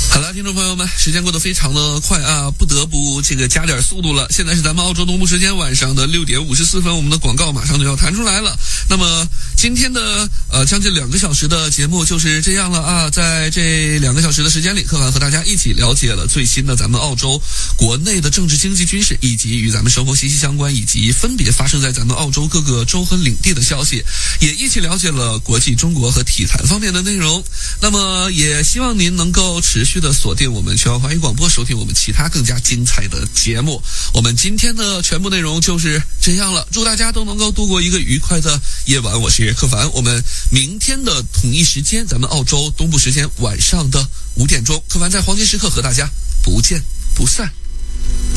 好了，听众朋友们，时间过得非常的快啊，不得不加点速度了。现在是咱们澳洲东部时间晚上的6点54分，我们的广告马上就要弹出来了。那么今天的将近2个小时的节目就是这样了啊，在这2个小时的时间里，柯凡和大家一起了解了最新的咱们澳洲国内的政治、经济、军事以及与咱们生活息息相关以及分别发生在咱们澳洲各个州和领地的消息，也一起了解了国际、中国和体坛方面的内容。那么也希望您能够持续的锁定我们全华语广播，收听我们其他更加精彩的节目。我们今天的全部内容就是这样了，祝大家都能够度过一个愉快的夜晚。我是柯凡，我们明天的同一时间，咱们澳洲东部时间晚上的5点钟，柯凡在黄金时刻和大家不见不散。